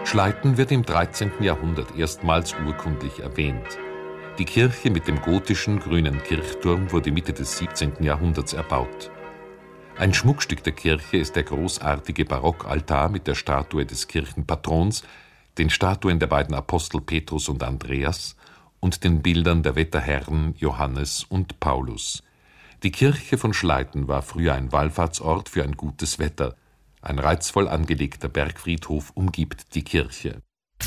Schleiten wird im 13. Jahrhundert erstmals urkundlich erwähnt. Die Kirche mit dem gotischen grünen Kirchturm wurde Mitte des 17. Jahrhunderts erbaut. Ein Schmuckstück der Kirche ist der großartige Barockaltar mit der Statue des Kirchenpatrons, den Statuen der beiden Apostel Petrus und Andreas und den Bildern der Wetterherren Johannes und Paulus. Die Kirche von Schleiten war früher ein Wallfahrtsort für ein gutes Wetter. Ein reizvoll angelegter Bergfriedhof umgibt die Kirche.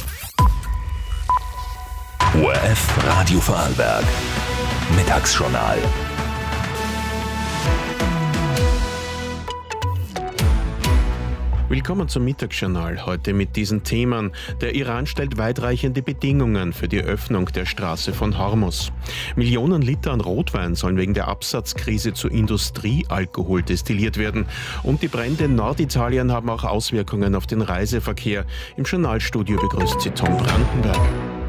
ORF Radio Vorarlberg. Mittagsjournal. Willkommen zum Mittagsjournal. Heute mit diesen Themen. Der Iran stellt weitreichende Bedingungen für die Öffnung der Straße von Hormuz. Millionen Liter an Rotwein sollen wegen der Absatzkrise zu Industriealkohol destilliert werden. Und die Brände in Norditalien haben auch Auswirkungen auf den Reiseverkehr. Im Journalstudio begrüßt sie Tom Brandenberg.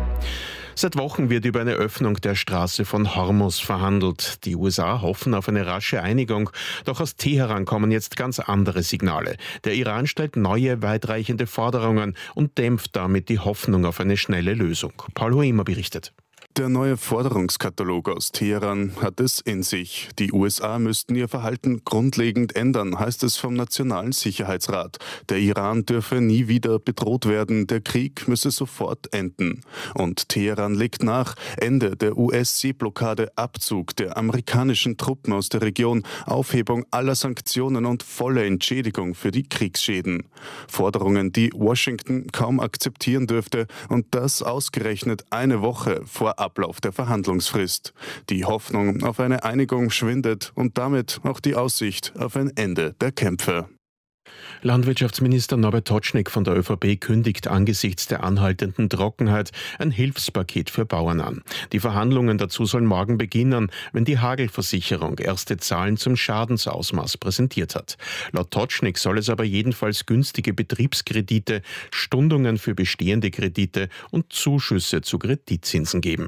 Seit Wochen wird über eine Öffnung der Straße von Hormuz verhandelt. Die USA hoffen auf eine rasche Einigung. Doch aus Teheran kommen jetzt ganz andere Signale. Der Iran stellt neue, weitreichende Forderungen und dämpft damit die Hoffnung auf eine schnelle Lösung. Paul Hoemer berichtet. Der neue Forderungskatalog aus Teheran hat es in sich. Die USA müssten ihr Verhalten grundlegend ändern, heißt es vom Nationalen Sicherheitsrat. Der Iran dürfe nie wieder bedroht werden, der Krieg müsse sofort enden. Und Teheran legt nach: Ende der US-Seeblockade, Abzug der amerikanischen Truppen aus der Region, Aufhebung aller Sanktionen und volle Entschädigung für die Kriegsschäden. Forderungen, die Washington kaum akzeptieren dürfte, und das ausgerechnet eine Woche vor Ablauf der Verhandlungsfrist. Die Hoffnung auf eine Einigung schwindet und damit auch die Aussicht auf ein Ende der Kämpfe. Landwirtschaftsminister Norbert Totschnig von der ÖVP kündigt angesichts der anhaltenden Trockenheit ein Hilfspaket für Bauern an. Die Verhandlungen dazu sollen morgen beginnen, wenn die Hagelversicherung erste Zahlen zum Schadensausmaß präsentiert hat. Laut Totschnig soll es aber jedenfalls günstige Betriebskredite, Stundungen für bestehende Kredite und Zuschüsse zu Kreditzinsen geben.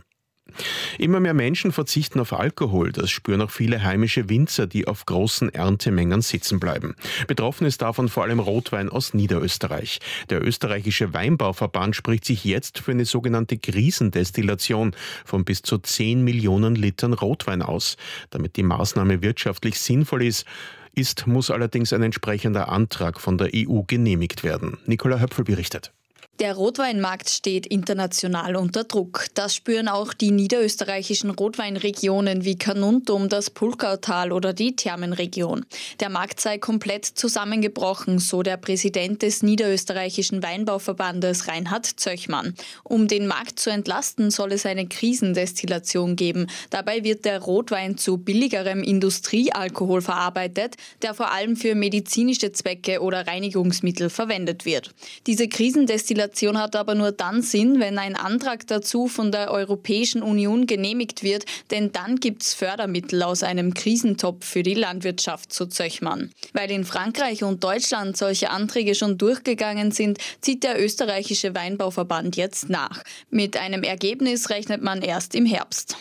Immer mehr Menschen verzichten auf Alkohol. Das spüren auch viele heimische Winzer, die auf großen Erntemengen sitzen bleiben. Betroffen ist davon vor allem Rotwein aus Niederösterreich. Der österreichische Weinbauverband spricht sich jetzt für eine sogenannte Krisendestillation von bis zu 10 Millionen Litern Rotwein aus. Damit die Maßnahme wirtschaftlich sinnvoll ist, muss allerdings ein entsprechender Antrag von der EU genehmigt werden. Nicola Höpfel berichtet. Der Rotweinmarkt steht international unter Druck. Das spüren auch die niederösterreichischen Rotweinregionen wie Carnuntum, das Pulkautal oder die Thermenregion. Der Markt sei komplett zusammengebrochen, so der Präsident des niederösterreichischen Weinbauverbandes Reinhard Zöchmann. Um den Markt zu entlasten, soll es eine Krisendestillation geben. Dabei wird der Rotwein zu billigerem Industriealkohol verarbeitet, der vor allem für medizinische Zwecke oder Reinigungsmittel verwendet wird. Diese Krisendestillation hat aber nur dann Sinn, wenn ein Antrag dazu von der Europäischen Union genehmigt wird, denn dann gibt's Fördermittel aus einem Krisentopf für die Landwirtschaft, so Zöchmann. Weil in Frankreich und Deutschland solche Anträge schon durchgegangen sind, zieht der österreichische Weinbauverband jetzt nach. Mit einem Ergebnis rechnet man erst im Herbst.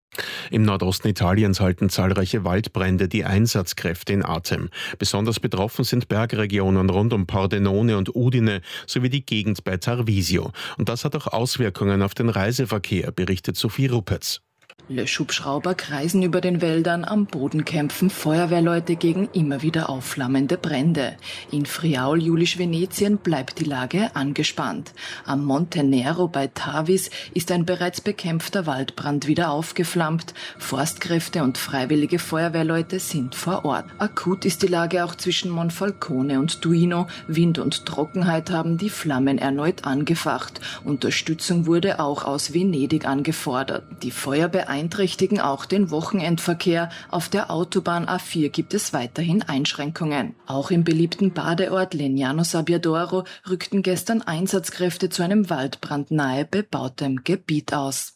Im Nordosten Italiens halten zahlreiche Waldbrände die Einsatzkräfte in Atem. Besonders betroffen sind Bergregionen rund um Pordenone und Udine sowie die Gegend bei Tarvisio. Und das hat auch Auswirkungen auf den Reiseverkehr, berichtet Sophie Ruppetz. Löschhubschrauber kreisen über den Wäldern, am Boden kämpfen Feuerwehrleute gegen immer wieder aufflammende Brände. In Friaul, Julisch-Venetien, bleibt die Lage angespannt. Am Monte Nero bei Tavis ist ein bereits bekämpfter Waldbrand wieder aufgeflammt. Forstkräfte und freiwillige Feuerwehrleute sind vor Ort. Akut ist die Lage auch zwischen Monfalcone und Duino. Wind und Trockenheit haben die Flammen erneut angefacht. Unterstützung wurde auch aus Venedig angefordert. Die Feuer beeinträchtigen auch den Wochenendverkehr. Auf der Autobahn A4 gibt es weiterhin Einschränkungen. Auch im beliebten Badeort Legnano Sabbiadoro rückten gestern Einsatzkräfte zu einem Waldbrand nahe bebautem Gebiet aus.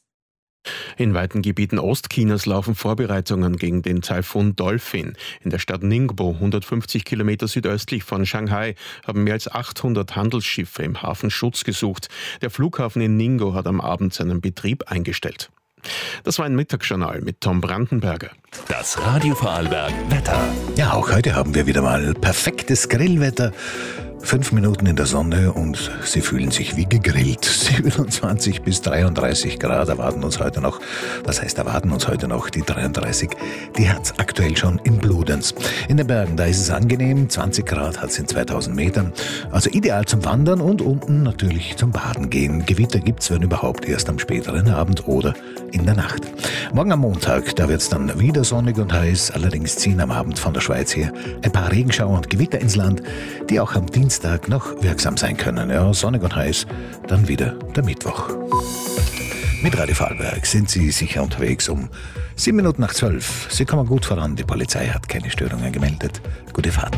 In weiten Gebieten Ostchinas laufen Vorbereitungen gegen den Taifun Dolphin. In der Stadt Ningbo, 150 Kilometer südöstlich von Shanghai, haben mehr als 800 Handelsschiffe im Hafen Schutz gesucht. Der Flughafen in Ningbo hat am Abend seinen Betrieb eingestellt. Das war ein Mittagsjournal mit Tom Brandenberger. Das Radio Vorarlberg Wetter. Ja, auch heute haben wir wieder mal perfektes Grillwetter. 5 Minuten in der Sonne und Sie fühlen sich wie gegrillt. 27 bis 33 Grad erwarten uns heute noch. Was heißt erwarten uns heute noch? Die 33, die hat's aktuell schon in Bludenz. In den Bergen, da ist es angenehm. 20 Grad hat's in 2000 Metern. Also ideal zum Wandern und unten natürlich zum Baden gehen. Gewitter gibt's, wenn überhaupt, erst am späteren Abend oder in der Nacht. Morgen am Montag, da wird's dann wieder sonnig und heiß. Allerdings ziehen am Abend von der Schweiz her ein paar Regenschauer und Gewitter ins Land, die auch am Dienstag noch wirksam sein können. Ja, sonnig und heiß, dann wieder der Mittwoch. Mit Radio Vorarlberg sind Sie sicher unterwegs um 7 Minuten nach 12. Sie kommen gut voran, die Polizei hat keine Störungen gemeldet. Gute Fahrt.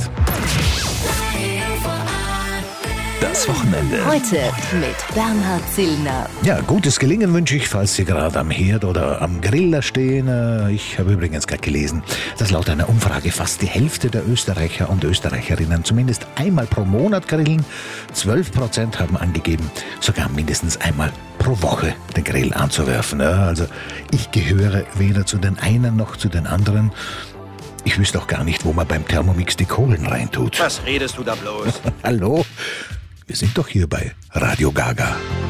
Das Wochenende. Heute mit Bernhard Zillner. Ja, gutes Gelingen wünsche ich, falls Sie gerade am Herd oder am Griller stehen. Ich habe übrigens gerade gelesen, dass laut einer Umfrage fast die Hälfte der Österreicher und Österreicherinnen zumindest einmal pro Monat grillen. 12% haben angegeben, sogar mindestens einmal pro Woche den Grill anzuwerfen. Ja, also ich gehöre weder zu den einen noch zu den anderen. Ich wüsste auch gar nicht, wo man beim Thermomix die Kohlen reintut. Was redest du da bloß? Hallo? Wir sind doch hier bei Radio Gaga.